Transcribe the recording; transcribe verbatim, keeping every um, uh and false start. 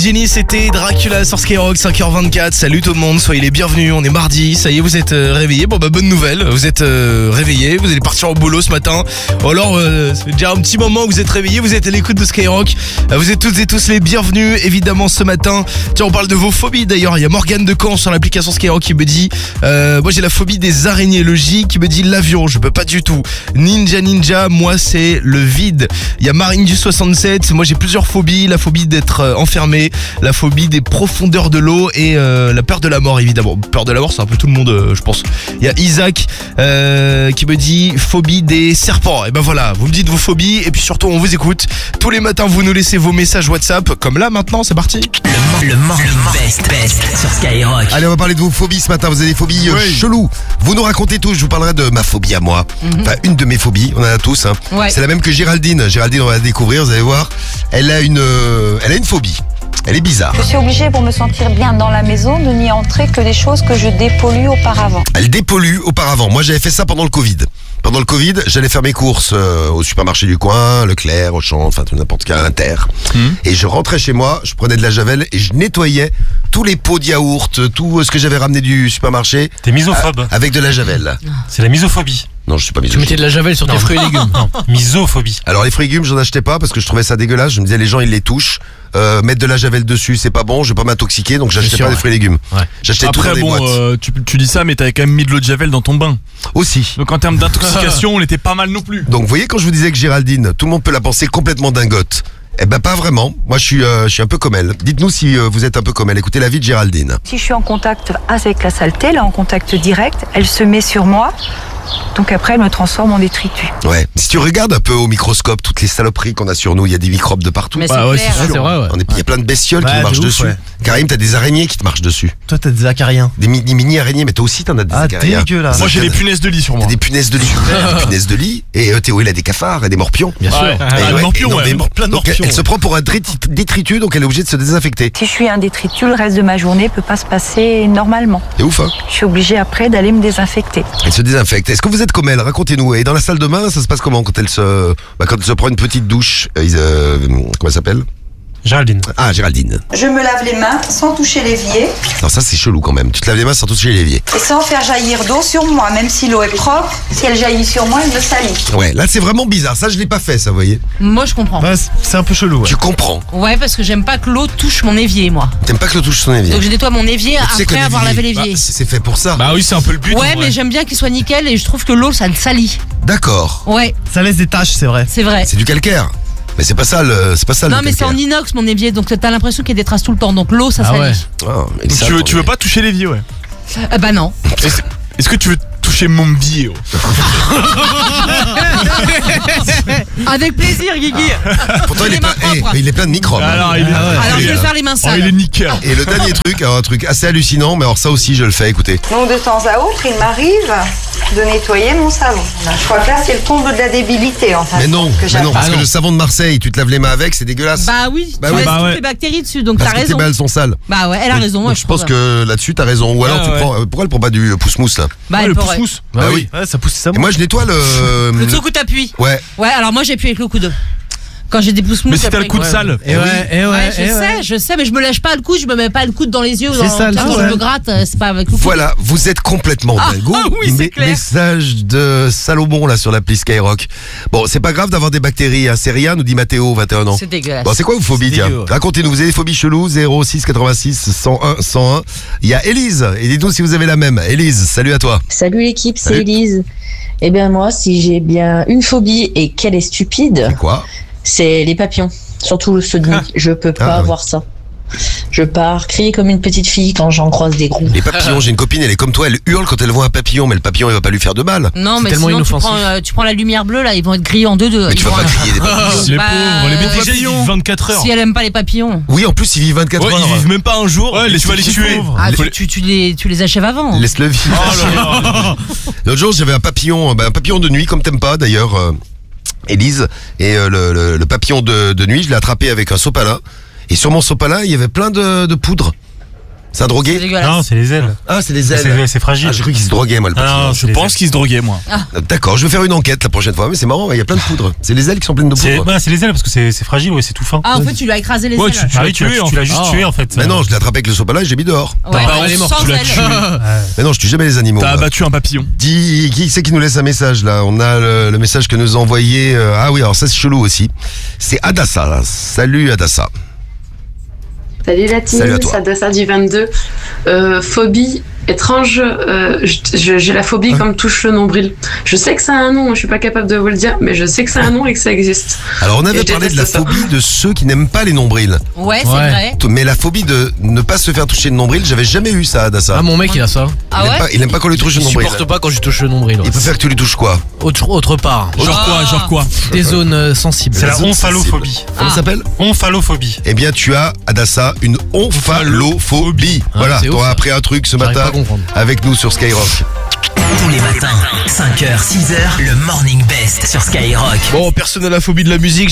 Jenny, c'était Dracula sur Skyrock, cinq heures vingt-quatre. Salut tout le monde, soyez les bienvenus, on est mardi, ça y est, vous êtes euh, réveillés. Bon bah bonne nouvelle, vous êtes euh, réveillés, vous allez partir au boulot ce matin. Ou alors, euh, c'est déjà un petit moment que vous êtes réveillés, vous êtes à l'écoute de Skyrock. Euh, vous êtes toutes et tous les bienvenus, évidemment ce matin. Tiens, on parle de vos phobies d'ailleurs, il y a Morgane de Caen sur l'application Skyrock qui me dit euh, moi j'ai la phobie des araignées, le J qui me dit l'avion, je peux pas du tout. Ninja Ninja, moi c'est le vide. Il y a Marine du soixante-sept, moi j'ai plusieurs phobies, la phobie d'être euh, enfermé, la phobie des profondeurs de l'eau et euh, la peur de la mort évidemment. Peur de la mort c'est un peu tout le monde euh, je pense. Il y a Isaac euh, qui me dit phobie des serpents. Et ben voilà, vous me dites vos phobies et puis surtout on vous écoute. Tous les matins vous nous laissez vos messages WhatsApp comme là maintenant, c'est parti. Le, le morning best, best sur Skyrock. Allez, on va parler de vos phobies ce matin. Vous avez des phobies euh, Oui. cheloues. Vous nous racontez tout. Je vous parlerai de ma phobie à moi. Mhm. Enfin, une de mes phobies. On en a tous. Hein. Ouais. C'est la même que Géraldine. Géraldine, on va la découvrir. Vous allez voir. Elle a une, euh, elle a une phobie. Elle est bizarre. Je suis obligée, pour me sentir bien dans la maison, de n'y entrer que des choses que je dépollue auparavant. Elle dépollue auparavant. Moi, j'avais fait ça pendant le Covid. Pendant le Covid, j'allais faire mes courses euh, au supermarché du coin, Leclerc, Auchan, enfin tout n'importe quel Inter. Mmh. Et je rentrais chez moi, je prenais de la javel et je nettoyais tous les pots de yaourt, tout ce que j'avais ramené du supermarché. T'es misophobe. a- Avec de la javel. C'est la misophobie. Non, je suis pas Tu misogyne. mettais de la javel sur tes fruits et légumes. Non, misophobie. Alors les fruits et légumes, j'en achetais pas parce que je trouvais ça dégueulasse. Je me disais les gens ils les touchent, euh, mettre de la javel dessus c'est pas bon, je vais pas m'intoxiquer donc j'achetais sûr, pas des ouais. fruits et légumes. Ouais. J'achetais tout Après dans des bon, boîtes. euh, tu, tu dis ça, mais t'avais quand même mis de l'eau de javel dans ton bain. Aussi. Donc en termes d'intoxication, on était pas mal non plus. Donc vous voyez quand je vous disais que Géraldine, tout le monde peut la penser complètement dingote. Eh ben pas vraiment. Moi je suis, euh, je suis un peu comme elle. Dites-nous si euh, vous êtes un peu comme elle. Écoutez la vie de Géraldine. Si je suis en contact avec la saleté, là en contact direct, elle se met sur moi. Donc après, elle me transforme en détritus. Ouais. Si tu regardes un peu au microscope toutes les saloperies qu'on a sur nous, il y a des microbes de partout. Mais Bah ouais, c'est c'est clair. sûr. vrai, ouais. On est- Il y a plein de bestioles Ouais, qui de marchent ouf, dessus. ouais. Karim, t'as des araignées qui te marchent dessus. Toi, t'as des acariens. Des mini, mini araignées, mais toi aussi t'en as des Ah, acariens. dégueulasse. Moi j'ai les punaises de lit sur T'as moi. des punaises de lit. Des punaises de lit. Et euh, Théo, il a des cafards et des morpions. Bien sûr. Ouais. Et Ah, ouais, le morpion, et non, ouais. mais- Plein de donc, elle, morpions. elle se prend pour un drit- détritus, donc elle est obligée de se désinfecter. Si je suis un détritus, le reste de ma journée peut pas se passer normalement. C'est ouf, hein? Je suis obligée après d'aller me désinfecter. Elle se désinfecte. Est-ce que vous êtes comme elle? Racontez-nous. Et dans la salle de bain, ça se passe comment quand elle se, bah, quand elle se prend une petite douche? euh, ils, euh, comment elle s'appelle? Géraldine. Ah, Géraldine. Je me lave les mains sans toucher l'évier Non, ça c'est chelou quand même. Tu te laves les mains sans toucher l'évier. et sans faire jaillir d'eau sur moi. Même si l'eau est propre, si elle jaillit sur moi, elle me salit. Ouais, là c'est vraiment bizarre. Ça je l'ai pas fait, ça, vous voyez. Moi, je comprends. Ouais, c'est- c'est un peu chelou. Ouais. Tu comprends. Ouais, parce que j'aime pas que l'eau touche mon évier, moi. T'aimes pas que le touche son évier. Donc je nettoie mon évier Tu sais que après avoir l'évier, lavé l'évier. bah, c'est c'est fait pour ça. Bah oui, c'est un peu le but. Ouais, en vrai. mais j'aime bien qu'il soit nickel et je trouve que l'eau, ça le salit. D'accord. Ouais, Ça laisse des taches, c'est vrai. c'est vrai. C'est du calcaire. Mais c'est pas ça le, c'est pas ça Non, le mais c'est en calcaire. inox mon évier, donc t'as l'impression qu'il y a des traces tout le temps. Donc l'eau, ça Ah salit. ouais. Ah, mais Donc ça, tu veux, tu veux attendez. pas toucher l'évier, ouais. Euh, bah non. Est-ce est-ce que tu veux toucher mon billet? oh Avec plaisir, Guigui. Pourtant il les est, mains plein, eh, propres. il est plein de microbes. hein. Alors, il est, Alors je vais faire les mains oh, il est sales. nickel. Et le dernier truc, alors un truc assez hallucinant, mais alors ça aussi je le fais, écoutez. Donc de temps à autre, il m'arrive de nettoyer mon savon. Je crois que là, c'est le comble de la débilité, en fait. Mais non, que mais j'aime. non, parce Ah que non. le savon de Marseille, tu te laves les mains avec, c'est dégueulasse. Bah oui, Bah tu oui, laisses bah toutes ouais. les bactéries dessus, donc parce t'as que tes raison. balles sont sales. Bah ouais, elle a raison. Donc, ouais, je pense trouve. que là-dessus t'as raison. Ou alors Ah tu ouais. prends, euh, pourquoi elle prend pas du euh, pouce-mousse là? Bah, Ouais, elle le pourrait. pouce-mousse. Bah oui. Ouais, ça pousse ça. Et moi je nettoie le. Le truc où t'appuies. Ouais. Ouais, alors moi j'appuie avec le coude. Quand j'ai des pouces mous. Mais si t'as le j'appuie coude avec- sale. Et ouais, et ouais, Ouais, je et sais, ouais. je sais, mais je me lèche pas le coude, je me mets pas le coude dans les yeux. C'est dans, sale, quand ah je ouais. me gratte, euh, c'est pas avec le coude. Voilà, vous êtes complètement Ah, dingo. ah oui, c'est Mais- clair. Message de Salomon là sur l'appli Skyrock. Bon, c'est pas grave d'avoir des bactéries, hein. C'est rien, nous dit Mathéo, vingt et un ans. C'est dégueulasse. Bon, c'est quoi vos phobies, C'est tiens? dégueu, ouais. Racontez-nous, vous avez des phobies cheloues, zéro six quatre-vingt-six cent un cent un. Il y a Élise, et dites-nous si vous avez la même. Élise, salut à toi. Salut l'équipe, c'est Salut. Élise. Eh bien moi, si j'ai bien une phobie et qu'elle est stupide, C'est quoi? c'est les papillons. Surtout ceux de nuit. Je peux pas Ah, oui. voir ça. Je pars crier comme une petite fille quand j'en croise des gros. Les papillons, j'ai une copine, elle est comme toi, elle hurle quand elle voit un papillon, mais le papillon il va pas lui faire de mal. Non, C'est mais tellement sinon tu inoffensif. prends, euh, tu prends la lumière bleue, là, ils vont être grillés en deux-deux. Mais Ils tu vas vont- pas crier des papillons. Les Bah, pauvres, les euh, petits papillons. vivent vingt-quatre heures. Si elle aime pas les papillons. Oui, en plus, il vit vingt-quatre Ouais, heures. ils vivent même pas un jour. Ouais, et les tu vas les c'est tuer. pauvre. Ah, Faut tu, les- tu, tu les, tu les achèves avant. Laisse-le vivre. Oh là là. L'autre jour, j'avais un papillon, bah, un papillon de nuit, comme t'aimes pas d'ailleurs, euh, Élise. Et euh, le, le- le papillon de, de nuit, je l'ai attrapé avec un sopalin. Et sur mon sopalin, il y avait plein de, de poudre. C'est un C'est drogué? dégueulasse. Non, c'est les ailes. Ah, c'est les C'est ailes. c'est fragile. Ah, j'ai cru qu'il se droguait, moi, le Ah, papillon. non, Je c'est les pense ailes. qu'il se droguait, moi. D'accord, je vais faire une enquête la prochaine fois, mais c'est marrant, il y a plein de poudre. C'est les ailes qui sont pleines de C'est poudre. bah, c'est les ailes parce que c'est c'est fragile, ouais, c'est tout fin. Ah, en fait, tu lui as écrasé les Ouais, ailes. tu- Ah oui, tu tué, l'as en tu l'as fait. juste Ah. tué en fait. Mais non, je l'ai attrapé avec le sopalin et j'ai mis dehors. Ouais. Bah, elle est morte, sans tu l'as ailes. tué. Mais non, je tue jamais les animaux. T'as moi. abattu un papillon. Dis, qui c'est qui nous laisse un message là? On a le, le message que nous a envoyé. euh, ah oui, alors ça c'est chelou aussi. C'est Adassa. Salut Adassa. Salut la team, Salut à toi. c'est Adassa du vingt-deux. Euh, phobie étrange, euh, je- je- j'ai la phobie comme touche le nombril. Je sais que ça a un nom, je suis pas capable de vous le dire, mais je sais que ça a un nom et que ça existe. Alors on Et avait je parlé de la déteste ça. phobie de ceux qui n'aiment pas les nombrils. Ouais, c'est Ouais. vrai. Mais la phobie de ne pas se faire toucher le nombril, j'avais jamais eu ça Adassa. Ah, mon mec, il a ça. Ah il, aime ouais pas, il aime pas qu'on lui touche Il le nombril. supporte pas quand je touche le nombril. ouais. Il préfère que tu lui touches quoi? Autre, autre part. Genre quoi, genre quoi? Des zones euh, sensibles. C'est la zones omphalophobie. Comment ça s'appelle? Omphalophobie. Eh bien tu as Adassa une omphalophobie. Ah, Voilà, c'est ouf, t'auras ça. appris un truc ce J'arrive pas matin à comprendre. avec nous sur Skyrock. Tous les matins, cinq heures, six heures, le Morning Best sur Skyrock. Bon, personne n'a la phobie de la musique.